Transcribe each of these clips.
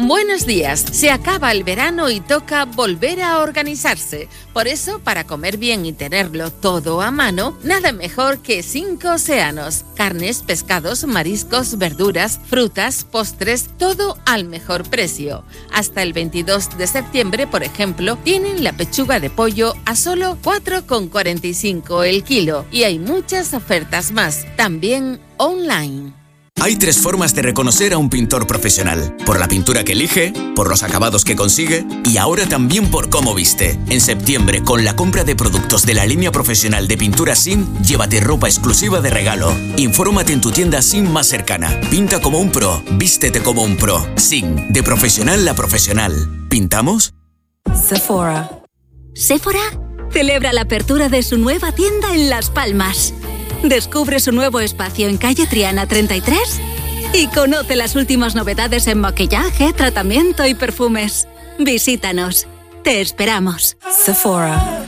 Buenos días, se acaba el verano y toca volver a organizarse. Por eso, para comer bien y tenerlo todo a mano, nada mejor que 5 Océanos. Carnes, pescados, mariscos, verduras, frutas, postres, todo al mejor precio. Hasta el 22 de septiembre, por ejemplo, tienen la pechuga de pollo a solo 4,45 el kilo. Y hay muchas ofertas más, también online. Hay 3 formas de reconocer a un pintor profesional: por la pintura que elige, por los acabados que consigue y ahora también por cómo viste. En septiembre, con la compra de productos de la línea profesional de pintura SIN, llévate ropa exclusiva de regalo. Infórmate en tu tienda SIN más cercana. Pinta como un pro, vístete como un pro. SIN, de profesional a profesional. ¿Pintamos? Sephora celebra la apertura de su nueva tienda en Las Palmas. Descubre su nuevo espacio en calle Triana 33 y conoce las últimas novedades en maquillaje, tratamiento y perfumes. Visítanos. Te esperamos. Sephora.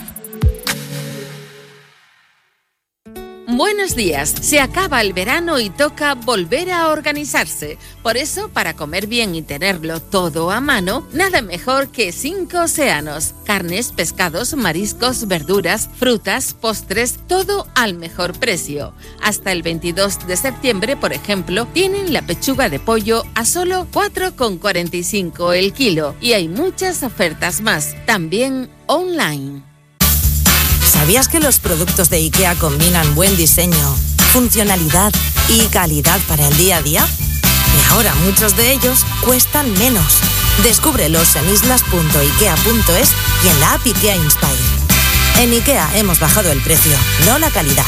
Buenos días, se acaba el verano y toca volver a organizarse. Por eso, para comer bien y tenerlo todo a mano, nada mejor que 5 Océanos. Carnes, pescados, mariscos, verduras, frutas, postres, todo al mejor precio. Hasta el 22 de septiembre, por ejemplo, tienen la pechuga de pollo a solo 4,45 el kilo. Y hay muchas ofertas más, también online. ¿Sabías que los productos de IKEA combinan buen diseño, funcionalidad y calidad para el día a día? Y ahora muchos de ellos cuestan menos. Descúbrelos en islas.ikea.es y en la app IKEA Inspire. En IKEA hemos bajado el precio, no la calidad.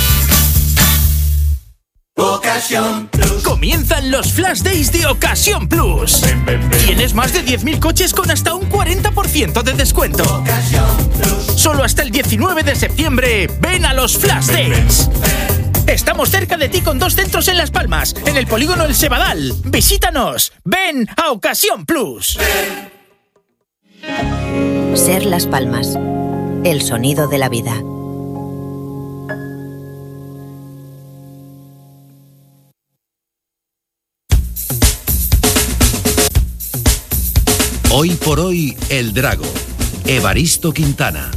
Ocasión Plus. Comienzan los Flash Days de Ocasión Plus. Tienes más de 10.000 coches con hasta un 40% de descuento. Ocasión Plus. Solo hasta el 19 de septiembre, ven a los Flash Days. Estamos cerca de ti con 2 centros en Las Palmas, en el polígono El Sebadal. Visítanos. Ven a Ocasión Plus. Ser Las Palmas. El sonido de la vida. Hoy por hoy, El Drago. Evaristo Quintana.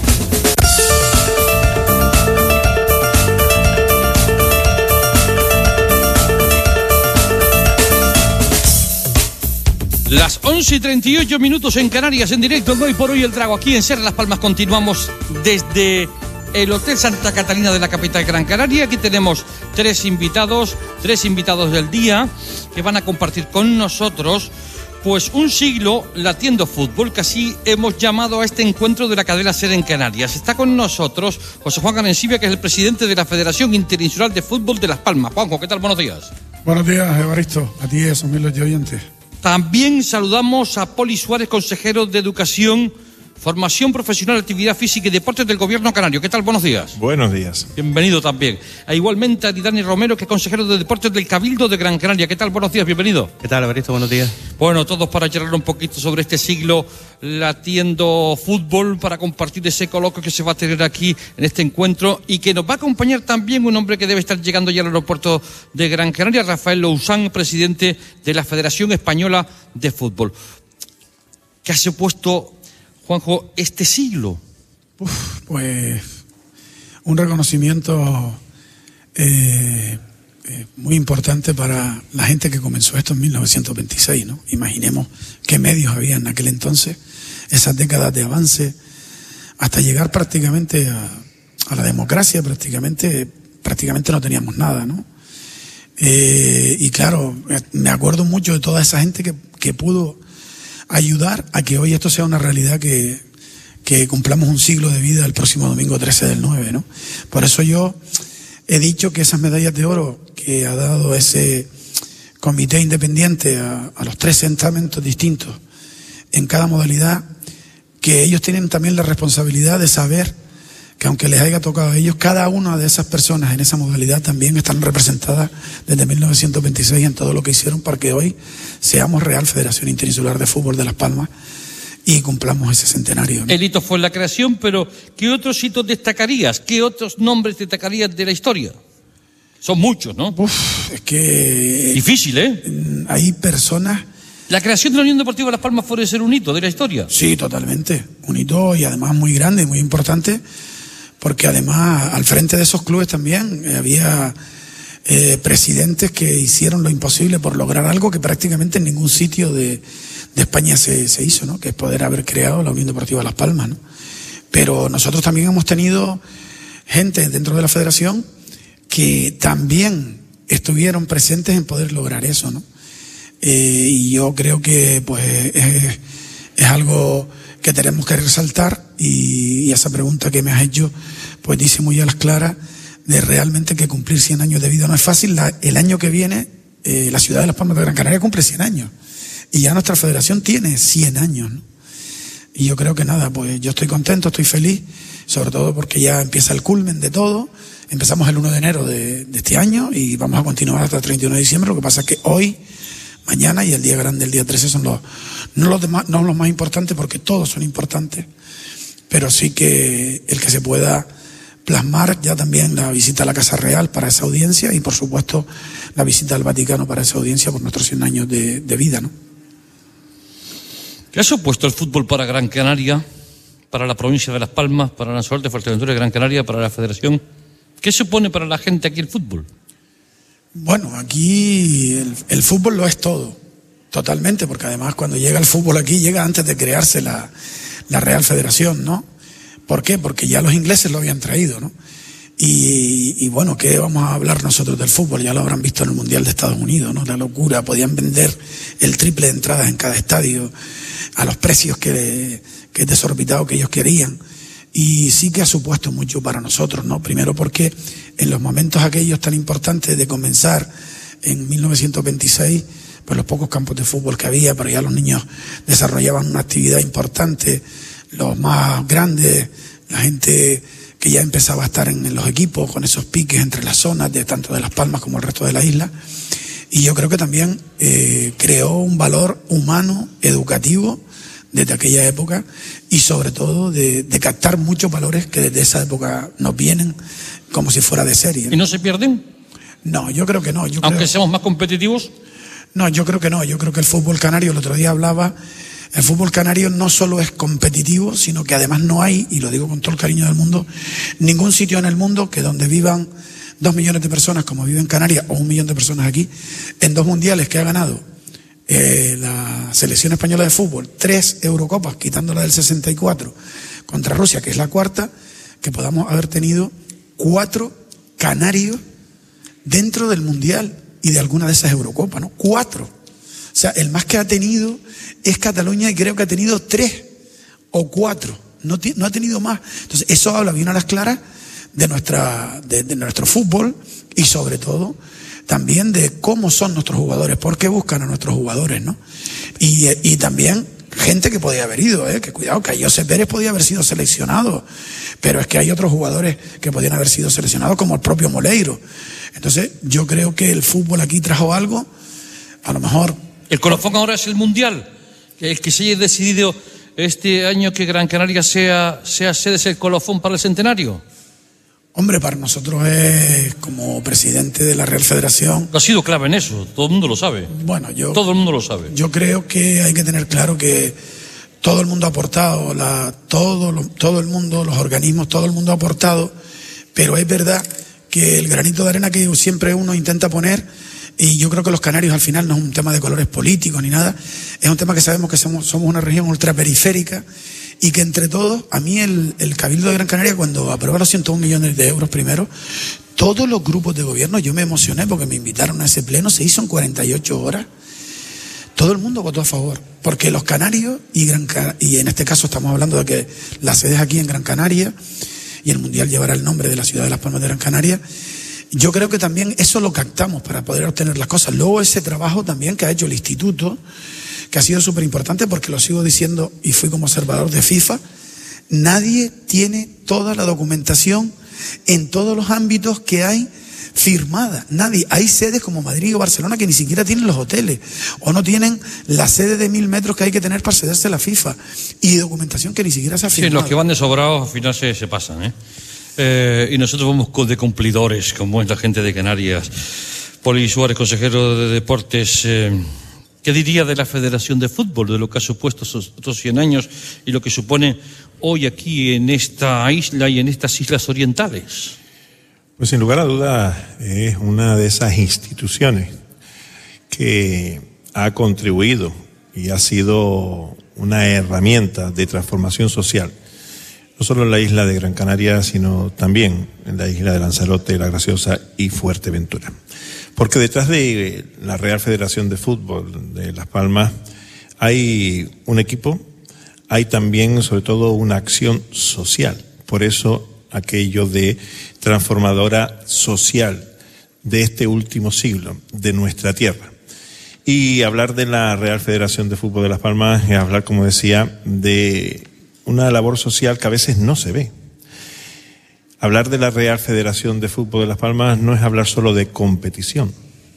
Las 11:38 en Canarias, en directo de Hoy por Hoy, El Drago. Aquí en Ser Las Palmas continuamos desde el Hotel Santa Catalina de la capital Gran Canaria. Aquí tenemos 3 invitados del día que van a compartir con nosotros pues un siglo latiendo fútbol, que así hemos llamado a este encuentro de la cadena SER en Canarias. Está con nosotros José Juan Arencibia, que es el presidente de la Federación Interinsular de Fútbol de Las Palmas. Juanjo, ¿qué tal? Buenos días. Buenos días, Evaristo. A ti y a esos miles de oyentes. También saludamos a Poli Suárez, consejero de Educación, Formación Profesional, Actividad Física y Deportes del Gobierno Canario. ¿Qué tal? Buenos días. Buenos días. Bienvenido también. Igualmente a Dani Romero, que es consejero de Deportes del Cabildo de Gran Canaria. ¿Qué tal? Buenos días, bienvenido. ¿Qué tal, Evaristo? Buenos días. Bueno, todos para charlar un poquito sobre este siglo latiendo fútbol, para compartir ese coloquio que se va a tener aquí en este encuentro, y que nos va a acompañar también un hombre que debe estar llegando ya al aeropuerto de Gran Canaria, Rafael Lousán, presidente de la Federación Española de Fútbol. ¿Qué ha supuesto, Juanjo, este siglo? Pues un reconocimiento muy importante para la gente que comenzó esto en 1926, ¿no? Imaginemos qué medios había en aquel entonces, esas décadas de avance, hasta llegar prácticamente a la democracia. Prácticamente no teníamos nada, ¿no? Y claro, me acuerdo mucho de toda esa gente que pudo ayudar a que hoy esto sea una realidad, que cumplamos un siglo de vida el próximo domingo 13 del 9, ¿no? Por eso yo he dicho que esas medallas de oro que ha dado ese comité independiente a los 3 estamentos distintos en cada modalidad, que ellos tienen también la responsabilidad de saber que aunque les haya tocado a ellos, cada una de esas personas en esa modalidad también están representadas desde 1926 en todo lo que hicieron para que hoy seamos Real Federación Interinsular de Fútbol de Las Palmas y cumplamos ese centenario, ¿no? El hito fue la creación, pero ¿qué otros hitos destacarías? ¿Qué otros nombres destacarías de la historia? Son muchos, ¿no? Es que... Difícil, ¿eh? Hay personas ¿La creación de la Unión Deportiva Las Palmas puede ser un hito de la historia? Sí, totalmente. Un hito y además muy grande, muy importante, porque además al frente de esos clubes también había presidentes que hicieron lo imposible por lograr algo que prácticamente en ningún sitio de España se hizo, ¿no? Que es poder haber creado la Unión Deportiva Las Palmas, ¿no? Pero nosotros también hemos tenido gente dentro de la federación que también estuvieron presentes en poder lograr eso, ¿no? Y yo creo que pues es algo que tenemos que resaltar, y esa pregunta que me has hecho pues dice muy a las claras de realmente que cumplir 100 años de vida no es fácil. El año que viene la ciudad de Las Palmas de Gran Canaria cumple 100 años y ya nuestra federación tiene 100 años, ¿no? Y yo creo que nada, pues yo estoy contento, estoy feliz, sobre todo porque ya empieza el culmen de todo. Empezamos el 1 de enero de este año y vamos a continuar hasta el 31 de diciembre. Lo que pasa es que hoy, mañana y el día grande, el día 13, son no los más importantes, porque todos son importantes, pero sí que el que se pueda plasmar ya también la visita a la Casa Real para esa audiencia y por supuesto la visita al Vaticano para esa audiencia por nuestros 100 años de vida, ¿no? ¿Qué ha supuesto el fútbol para Gran Canaria, para la provincia de Las Palmas, para Lanzarote, Fuerteventura y Gran Canaria, para la federación? ¿Qué supone para la gente aquí el fútbol? Bueno, aquí el fútbol lo es todo, totalmente, porque además cuando llega el fútbol aquí llega antes de crearse la Real Federación, ¿no? ¿Por qué? Porque ya los ingleses lo habían traído, ¿no? Y bueno, ¿qué vamos a hablar nosotros del fútbol? Ya lo habrán visto en el Mundial de Estados Unidos, ¿no? La locura, podían vender el triple de entradas en cada estadio a los precios que es desorbitado que ellos querían. Y sí que ha supuesto mucho para nosotros, ¿no? Primero porque en los momentos aquellos tan importantes de comenzar en 1926, pues los pocos campos de fútbol que había, pero ya los niños desarrollaban una actividad importante, los más grandes, la gente que ya empezaba a estar en los equipos con esos piques entre las zonas de tanto de Las Palmas como el resto de la isla. Y yo creo que también creó un valor humano, educativo, desde aquella época, y sobre todo de captar muchos valores que desde esa época nos vienen como si fuera de serie, ¿no? ¿Y no se pierden? No, yo creo que no. ¿Aunque seamos más competitivos? No, yo creo que no. Yo creo que el fútbol canario, el otro día hablaba, el fútbol canario no solo es competitivo, sino que además no hay, y lo digo con todo el cariño del mundo, ningún sitio en el mundo que donde vivan 2 millones de personas como vive en Canarias, o 1 millón de personas aquí, en 2 mundiales que ha ganado la selección española de fútbol, 3 Eurocopas, quitándola del 64, contra Rusia, que es la cuarta, que podamos haber tenido 4 canarios dentro del mundial y de alguna de esas Eurocopas, ¿no? 4. O sea, el más que ha tenido es Cataluña, y creo que ha tenido 3 o 4, no ha tenido más. Entonces eso habla bien a las claras de nuestro fútbol, y sobre todo también de cómo son nuestros jugadores, por qué buscan a nuestros jugadores, ¿no? Y también gente que podía haber ido, que cuidado, que Josep Pérez podía haber sido seleccionado, pero es que hay otros jugadores que podían haber sido seleccionados, como el propio Moleiro. Entonces yo creo que el fútbol aquí trajo algo, a lo mejor... El colofón ahora es el Mundial, el que se haya decidido este año que Gran Canaria sea sede, es el colofón para el centenario. Hombre, para nosotros es, como presidente de la Real Federación... Ha sido clave en eso, todo el mundo lo sabe. Bueno, todo el mundo lo sabe. Yo creo que hay que tener claro que todo el mundo ha aportado, todo el mundo, los organismos, todo el mundo ha aportado, pero es verdad que el granito de arena que siempre uno intenta poner, y yo creo que los canarios al final no es un tema de colores políticos ni nada, es un tema que sabemos que somos una región ultraperiférica, y que entre todos, a mí el Cabildo de Gran Canaria, cuando aprobó los 101 millones de euros primero, todos los grupos de gobierno, yo me emocioné porque me invitaron a ese pleno, se hizo en 48 horas, todo el mundo votó a favor, porque los canarios, y en este caso estamos hablando de que la sede es aquí en Gran Canaria, y el Mundial llevará el nombre de la ciudad de Las Palmas de Gran Canaria, yo creo que también eso lo captamos para poder obtener las cosas. Luego ese trabajo también que ha hecho el instituto, que ha sido súper importante, porque lo sigo diciendo y fui como observador de FIFA, nadie tiene toda la documentación en todos los ámbitos que hay firmada, nadie. Hay sedes como Madrid o Barcelona que ni siquiera tienen los hoteles, o no tienen la sede de 1000 metros que hay que tener para accederse a la FIFA, y documentación que ni siquiera se ha firmado. Sí, los que van de sobrados al final se pasan, y nosotros vamos de cumplidores, como es la gente de Canarias. Poli Suárez, consejero de Deportes, ¿Qué diría de la Federación de Fútbol, de lo que ha supuesto esos otros 100 años y lo que supone hoy aquí en esta isla y en estas islas orientales? Pues sin lugar a dudas es una de esas instituciones que ha contribuido y ha sido una herramienta de transformación social, no solo en la isla de Gran Canaria, sino también en la isla de Lanzarote, La Graciosa y Fuerteventura. Porque detrás de la Real Federación de Fútbol de Las Palmas hay un equipo, hay también sobre todo una acción social. Por eso aquello de transformadora social de este último siglo, de nuestra tierra. Y hablar de la Real Federación de Fútbol de Las Palmas es hablar, como decía, de una labor social que a veces no se ve. Hablar de la Real Federación de Fútbol de Las Palmas no es hablar solo de competición.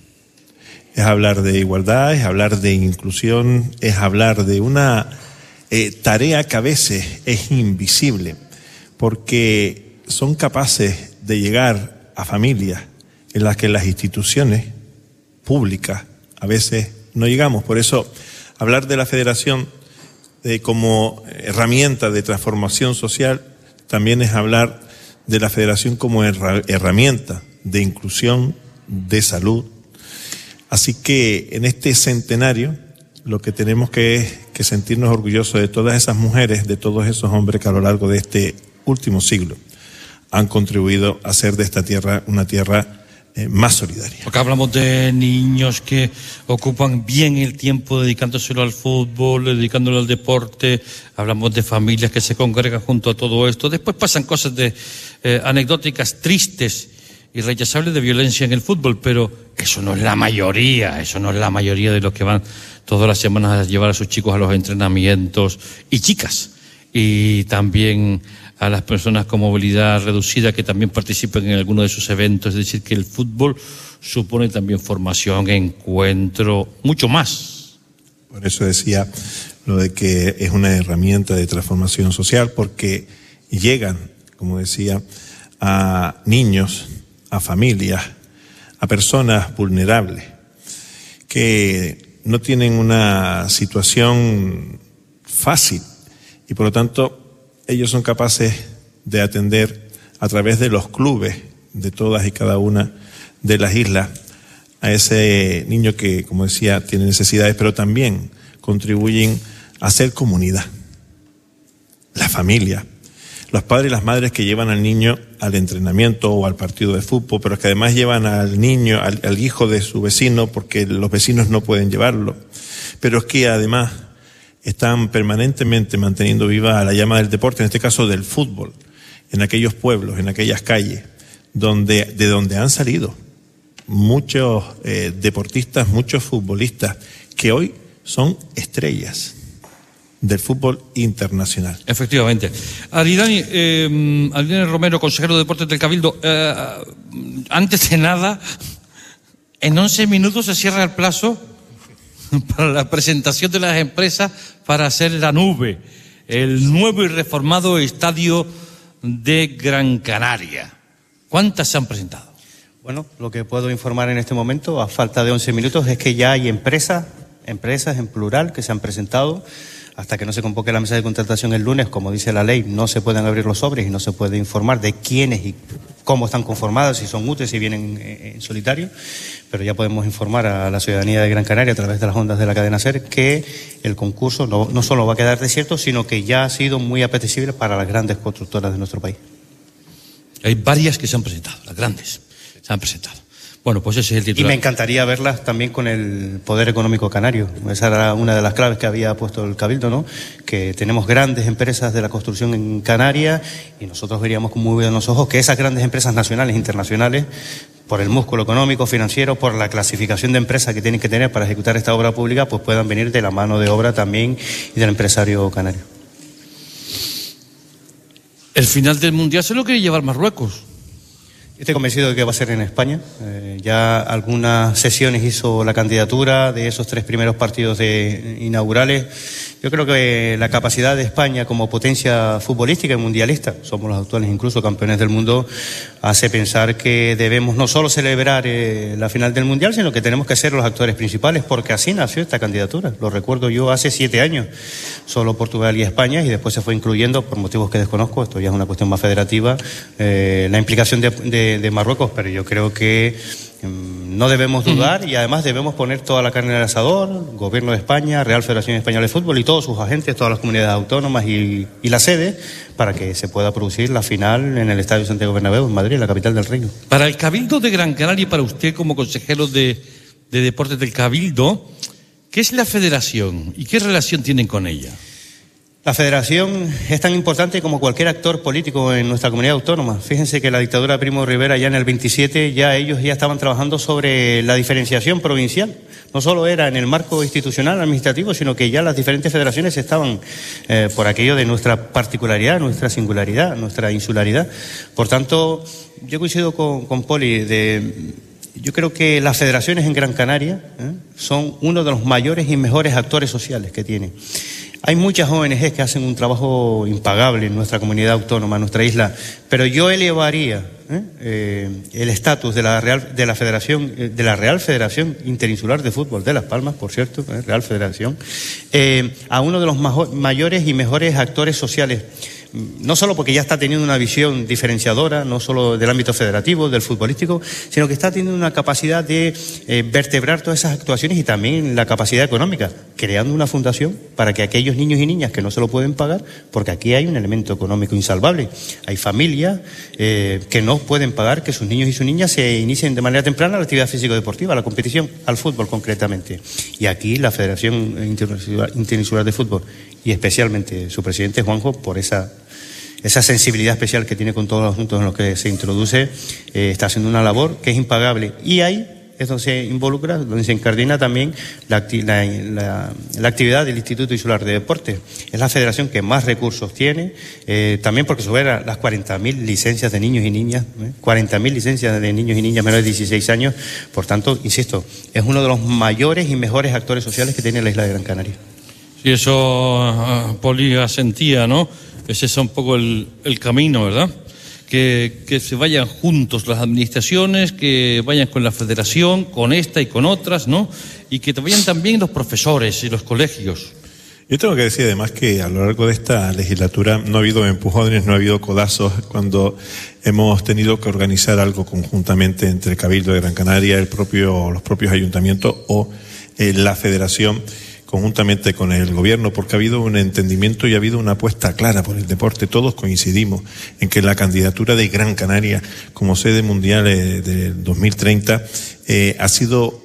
Es hablar de igualdad, es hablar de inclusión, es hablar de una tarea que a veces es invisible, porque son capaces de llegar a familias en las que las instituciones públicas a veces no llegamos. Por eso, hablar de la Federación como herramienta de transformación social también es hablar de la Federación como herramienta de inclusión, de salud. Así que en este centenario lo que tenemos que sentirnos orgullosos de todas esas mujeres, de todos esos hombres que a lo largo de este último siglo han contribuido a hacer de esta tierra una tierra más solidaria. Porque hablamos de niños que ocupan bien el tiempo dedicándoselo al fútbol, dedicándolo al deporte, hablamos de familias que se congregan junto a todo esto. Después pasan cosas anecdóticas tristes y rechazables de violencia en el fútbol, pero eso no es la mayoría, de los que van todas las semanas a llevar a sus chicos a los entrenamientos, y chicas, y también a las personas con movilidad reducida que también participen en alguno de sus eventos. Es decir, que el fútbol supone también formación, encuentro, mucho más. Por eso decía lo de que es una herramienta de transformación social, porque llegan, como decía, a niños, a familias, a personas vulnerables que no tienen una situación fácil y por lo tanto ellos son capaces de atender a través de los clubes de todas y cada una de las islas a ese niño que, como decía, tiene necesidades, pero también contribuyen a hacer comunidad. La familia, los padres y las madres que llevan al niño al entrenamiento o al partido de fútbol, pero que además llevan al niño, al hijo de su vecino, porque los vecinos no pueden llevarlo, pero es que además están permanentemente manteniendo viva la llama del deporte, en este caso del fútbol, en aquellos pueblos, en aquellas calles, de donde han salido muchos deportistas, muchos futbolistas, que hoy son estrellas del fútbol internacional. Efectivamente. Aridane Romero, consejero de Deportes del Cabildo, antes de nada, en 11 minutos se cierra el plazo para la presentación de las empresas para hacer la nube, el nuevo y reformado estadio de Gran Canaria. ¿Cuántas se han presentado? Bueno, lo que puedo informar en este momento, a falta de 11 minutos, es que ya hay empresas en plural que se han presentado. Hasta que no se convoque la mesa de contratación el lunes, como dice la ley, no se pueden abrir los sobres y no se puede informar de quiénes y cómo están conformados, si son útiles, si vienen en solitario. Pero ya podemos informar a la ciudadanía de Gran Canaria a través de las ondas de la cadena SER que el concurso no solo va a quedar desierto, sino que ya ha sido muy apetecible para las grandes constructoras de nuestro país. Hay varias que se han presentado, las grandes se han presentado. Bueno, pues ese es el titular. Y me encantaría verlas también con el poder económico canario. Esa era una de las claves que había puesto el Cabildo, ¿no? Que tenemos grandes empresas de la construcción en Canarias y nosotros veríamos con muy buenos ojos que esas grandes empresas nacionales e internacionales, por el músculo económico, financiero, por la clasificación de empresas que tienen que tener para ejecutar esta obra pública, pues puedan venir de la mano de obra también y del empresario canario. El final del Mundial se lo quiere llevar Marruecos. Estoy convencido de que va a ser en España. Ya algunas sesiones hizo la candidatura de esos 3 primeros partidos inaugurales. Yo creo que la capacidad de España como potencia futbolística y mundialista, somos los actuales incluso campeones del mundo, hace pensar que debemos no solo celebrar la final del Mundial, sino que tenemos que ser los actores principales, porque así nació esta candidatura. Lo recuerdo yo hace 7 años, solo Portugal y España, y después se fue incluyendo, por motivos que desconozco, esto ya es una cuestión más federativa, la implicación de Marruecos, pero yo creo que no debemos dudar y además debemos poner toda la carne en el asador, Gobierno de España, Real Federación Española de Fútbol y todos sus agentes, todas las comunidades autónomas y la sede, para que se pueda producir la final en el Estadio Santiago Bernabéu, en Madrid, la capital del Reino. Para el Cabildo de Gran Canaria y para usted como consejero de Deportes del Cabildo, ¿qué es la federación y qué relación tienen con ella? La federación es tan importante como cualquier actor político en nuestra comunidad autónoma. Fíjense que la dictadura de Primo de Rivera ya en el 27, ellos estaban trabajando sobre la diferenciación provincial. No solo era en el marco institucional, administrativo, sino que ya las diferentes federaciones estaban por aquello de nuestra particularidad, nuestra singularidad, nuestra insularidad. Por tanto, yo coincido con Poli yo creo que las federaciones en Gran Canaria son uno de los mayores y mejores actores sociales que tiene. Hay muchas ONGs que hacen un trabajo impagable en nuestra comunidad autónoma, en nuestra isla, pero yo elevaría el estatus de la Real Federación Interinsular de Fútbol de Las Palmas, por cierto, Real Federación, a uno de los mayores y mejores actores sociales. No solo porque ya está teniendo una visión diferenciadora, no solo del ámbito federativo, del futbolístico, sino que está teniendo una capacidad de vertebrar todas esas actuaciones y también la capacidad económica, creando una fundación para que aquellos niños y niñas que no se lo pueden pagar, porque aquí hay un elemento económico insalvable, hay familias que no pueden pagar que sus niños y sus niñas se inicien de manera temprana la actividad físico-deportiva, la competición, al fútbol concretamente. Y aquí la Federación Interinsular de Fútbol y especialmente su presidente Juanjo, por esa sensibilidad especial que tiene con todos los asuntos en los que se introduce, está haciendo una labor que es impagable. Y ahí es donde se involucra, donde se incardina también la actividad del Instituto Insular de Deportes. Es la federación que más recursos tiene, también porque supera las 40.000 licencias de niños y niñas, 40.000 licencias de niños y niñas menores de 16 años. Por tanto, insisto, es uno de los mayores y mejores actores sociales que tiene la isla de Gran Canaria. Sí, eso Poli asentía, ¿no? Ese es un poco el camino, ¿verdad? Que se vayan juntos las administraciones, que vayan con la federación, con esta y con otras, ¿no? Y que vayan también los profesores y los colegios. Yo tengo que decir además que a lo largo de esta legislatura no ha habido empujones, no ha habido codazos cuando hemos tenido que organizar algo conjuntamente entre el Cabildo de Gran Canaria, los propios ayuntamientos o la federación, conjuntamente con el gobierno, porque ha habido un entendimiento y ha habido una apuesta clara por el deporte. Todos coincidimos en que la candidatura de Gran Canaria como sede mundial del 2030 ha sido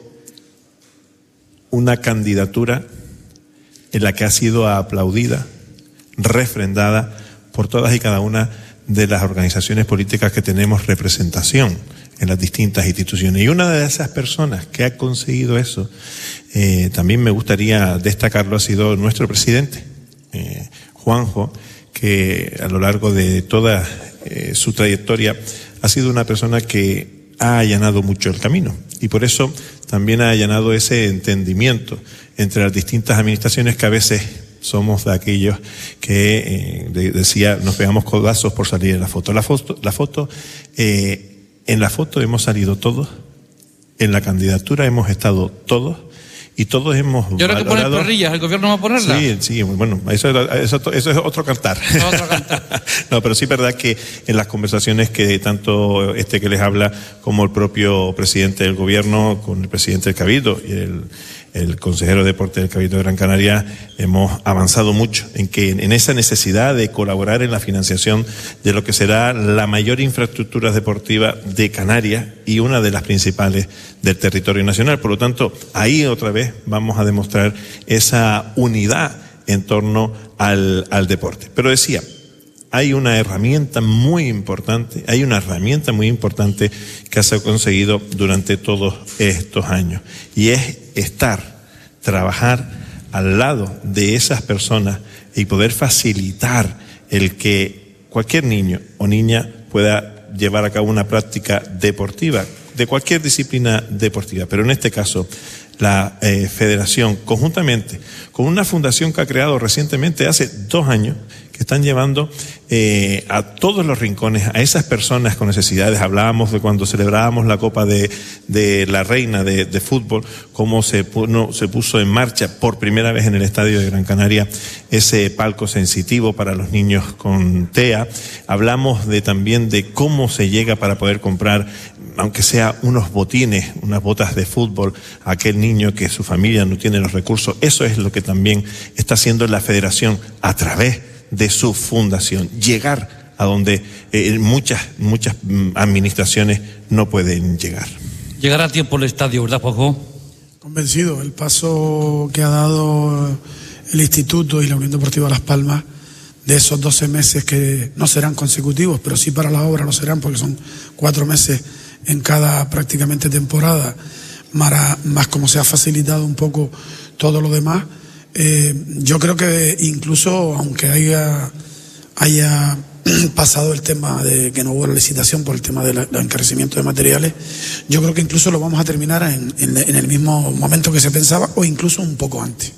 una candidatura en la que ha sido aplaudida, refrendada por todas y cada una de las organizaciones políticas que tenemos representación en las distintas instituciones. Y una de esas personas que ha conseguido eso, también me gustaría destacarlo, ha sido nuestro presidente, Juanjo, que a lo largo de toda su trayectoria ha sido una persona que ha allanado mucho el camino y por eso también ha allanado ese entendimiento entre las distintas administraciones, que a veces somos de aquellos que decía nos pegamos codazos por salir en la foto. En la foto hemos salido todos, en la candidatura hemos estado todos y todos hemos valorado. ¿Y ahora que pones perrillas, el gobierno va a ponerlas? Sí, bueno, eso es otro cantar. No, pero sí es verdad que en las conversaciones que tanto que les habla como el propio presidente del gobierno con el presidente del Cabildo y el consejero de deporte del Cabildo de Gran Canaria, hemos avanzado mucho en esa necesidad de colaborar en la financiación de lo que será la mayor infraestructura deportiva de Canarias y una de las principales del territorio nacional. Por lo tanto, ahí otra vez vamos a demostrar esa unidad en torno al deporte. Pero decía, hay una herramienta muy importante que se ha conseguido durante todos estos años, y es trabajar al lado de esas personas y poder facilitar el que cualquier niño o niña pueda llevar a cabo una práctica deportiva, de cualquier disciplina deportiva, pero en este caso la Federación, conjuntamente con una fundación que ha creado recientemente, hace 2 años, que están llevando a todos los rincones, a esas personas con necesidades. Hablábamos de cuando celebrábamos la Copa de la Reina de fútbol, cómo se puso en marcha por primera vez en el Estadio de Gran Canaria ese palco sensitivo para los niños con TEA. Hablamos también de cómo se llega para poder comprar, aunque sea unos botines, unas botas de fútbol, a aquel niño que su familia no tiene los recursos. Eso es lo que también está haciendo la Federación a través de su fundación, llegar a donde muchas administraciones no pueden llegar. Llegará a tiempo el estadio, ¿verdad, Juanjo? Convencido. El paso que ha dado el Instituto y la Unión Deportiva Las Palmas de esos 12 meses, que no serán consecutivos, pero sí para la obra lo serán, porque son 4 meses en cada prácticamente temporada, más como se ha facilitado un poco todo lo demás. Yo creo que incluso aunque haya pasado el tema de que no hubo la licitación por el tema del encarecimiento de materiales, yo creo que incluso lo vamos a terminar en el mismo momento que se pensaba, o incluso un poco antes.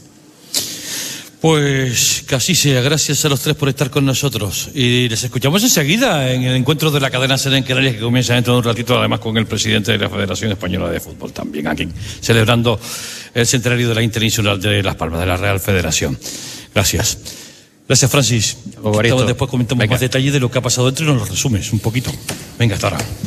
Pues que así sea. Gracias a los 3 por estar con nosotros. Y les escuchamos enseguida en el encuentro de la cadena SER en Canarias, que comienza dentro de un ratito, además con el presidente de la Federación Española de Fútbol también aquí, celebrando el centenario de la Interinsular de Las Palmas, de la Real Federación. Gracias. Gracias, Francis. Después comentamos más detalles de lo que ha pasado dentro y nos lo resumes un poquito. Venga, hasta ahora.